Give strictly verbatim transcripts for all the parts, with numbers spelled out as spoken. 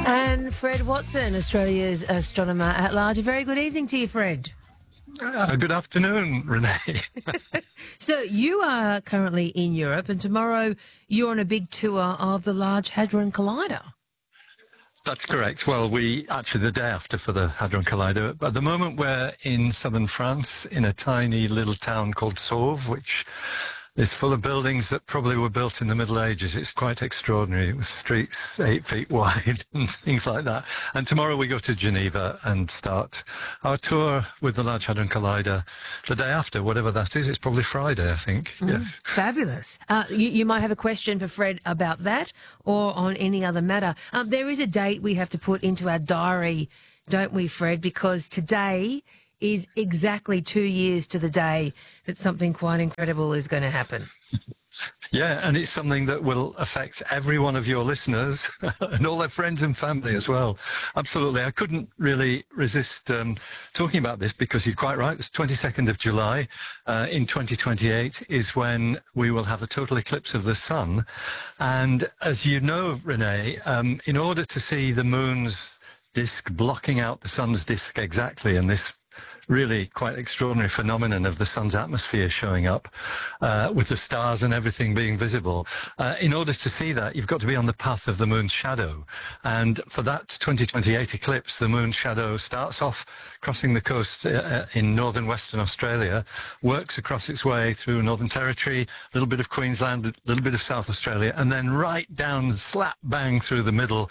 And Fred Watson, Australia's astronomer at large. A very good evening to you, Fred. Uh, good afternoon, Renee. So you are currently in Europe, and tomorrow you're on a big tour of the Large Hadron Collider. That's correct. Well, we actually the day after for the Hadron Collider. At the moment, we're in southern France in a tiny little town called Sauve, which is full of buildings that probably were built in the Middle Ages. It's quite extraordinary, with streets eight feet wide and things like that. And tomorrow we go to Geneva and start our tour with the Large Hadron Collider the day after, whatever that is. It's probably Friday, I think. Mm, yes. Fabulous. Uh, you, you might have a question for Fred about that or on any other matter. Um, there is a date we have to put into our diary, don't we, Fred? Because today is exactly two years to the day that something quite incredible is going to happen. Yeah, and it's something that will affect every one of your listeners and all their friends and family as well. Absolutely. I couldn't really resist um, talking about this because you're quite right. It's twenty-second of July uh, in twenty twenty-eight is when we will have a total eclipse of the sun. And as you know, Renee, um, in order to see the moon's disk blocking out the sun's disk exactly, and this really quite extraordinary phenomenon of the sun's atmosphere showing up uh, with the stars and everything being visible. Uh, in order to see that, you've got to be on the path of the moon's shadow. And for that twenty twenty-eight eclipse, the moon's shadow starts off crossing the coast uh, in northern Western Australia, works across its way through Northern Territory, a little bit of Queensland, a little bit of South Australia, and then right down, slap bang through the middle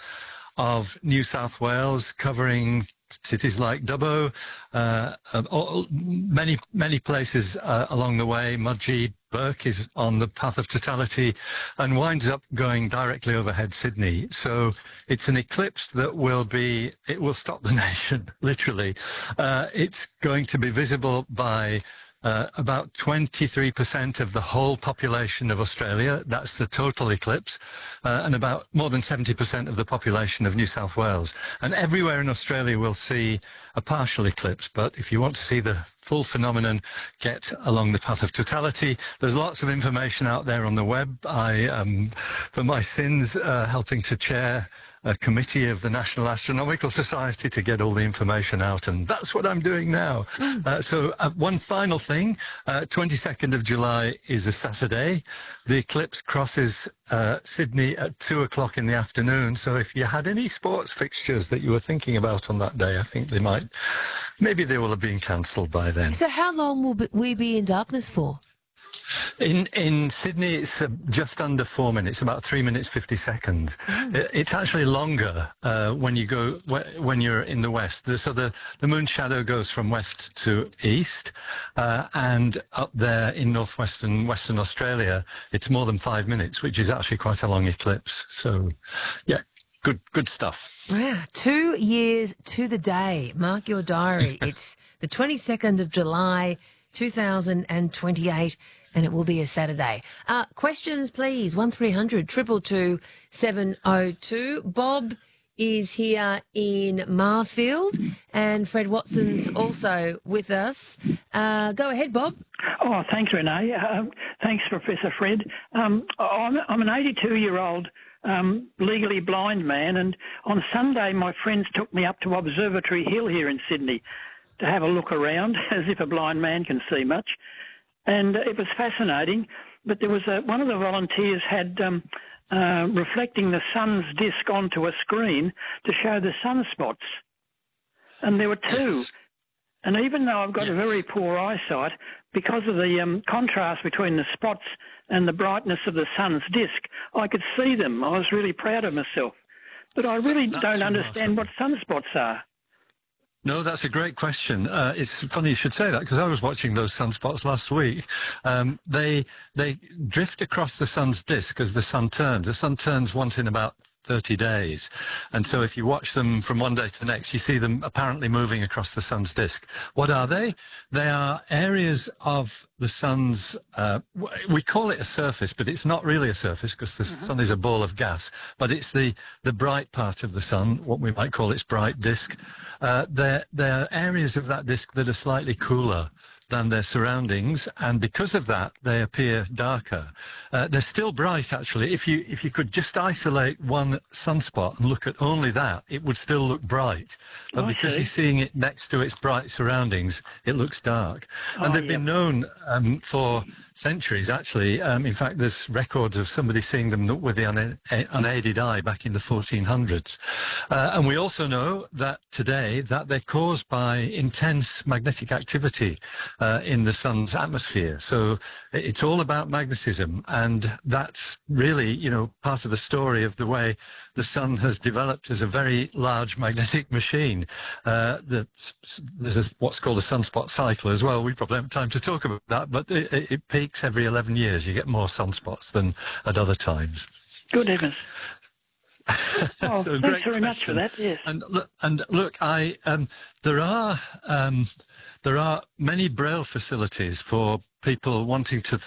of New South Wales, covering cities like Dubbo, uh, uh, many, many places uh, along the way. Mudgee, Burke is on the path of totality and winds up going directly overhead Sydney. So it's an eclipse that will be, it will stop the nation, literally. Uh, it's going to be visible by Uh, about twenty-three percent of the whole population of Australia. That's the total eclipse, uh, and about more than seventy percent of the population of New South Wales. And everywhere in Australia will see a partial eclipse. But if you want to see the full phenomenon, get along the path of totality. There's lots of information out there on the web. I, um, for my sins, uh, helping to chair a committee of the National Astronomical Society to get all the information out, and that's what I'm doing now. Uh, so uh, one final thing, uh, twenty-second of July is a Saturday. The eclipse crosses uh, Sydney at two o'clock in the afternoon, so if you had any sports fixtures that you were thinking about on that day, I think they might, maybe they will have been cancelled by then. So how long will we be in darkness for? In in Sydney, it's uh, just under four minutes, about three minutes fifty seconds. Mm. It, it's actually longer uh, when you go when you're in the west. The, so the the moon shadow goes from west to east, uh, and up there in northwestern Western Australia, it's more than five minutes, which is actually quite a long eclipse. So, yeah. Good, good stuff. Yeah, two years to the day. Mark your diary. It's the twenty-second of July, two thousand twenty-eight, and it will be a Saturday. Uh, questions, please. One three hundred two two two seven oh two. Bob is here in Marsfield, and Fred Watson's also with us. Uh, go ahead, Bob. Oh, thanks, Renee. Uh, thanks, Professor Fred. Um, I'm, I'm an eighty-two-year-old Um, legally blind man, and on Sunday my friends took me up to Observatory Hill here in Sydney to have a look around, as if a blind man can see much, and it was fascinating. But there was a, one of the volunteers had um, uh, reflecting the sun's disk onto a screen to show the sunspots, and there were two. Yes. And even though I've got yes. a very poor eyesight, because of the um, contrast between the spots and the brightness of the sun's disk, I could see them. I was really proud of myself. But I really that's don't understand what sunspots are. No, that's a great question. Uh, it's funny you should say that, because I was watching those sunspots last week. Um, they they drift across the sun's disk as the sun turns. The sun turns once in about thirty days. And so if you watch them from one day to the next, you see them apparently moving across the sun's disk. What are they? They are areas of the sun's, uh, we call it a surface, but it's not really a surface because the mm-hmm. sun is a ball of gas, but it's the, the bright part of the sun, what we might call its bright disk. Uh, they're, they're areas of that disk that are slightly cooler than their surroundings, and because of that, they appear darker. Uh, they're still bright, actually. If you if you could just isolate one sunspot and look at only that, it would still look bright. But Oh, I because see. you're seeing it next to its bright surroundings, it looks dark. And Oh, they've yeah. been known um, for centuries, actually. Um, in fact, there's records of somebody seeing them with the una- unaided eye back in the fourteen hundreds. Uh, and we also know that today that they're caused by intense magnetic activity uh, in the sun's atmosphere. So it's all about magnetism, and that's really, you know, part of the story of the way the sun has developed as a very large magnetic machine. Uh, the, there's a, what's called a sunspot cycle as well. We probably haven't time to talk about that, but it, it peaks every eleven years. You get more sunspots than at other times. Good heavens. Oh, So thanks great very much for question. that. Yes. And look, and look, I um, there are um, there are many Braille facilities for people wanting to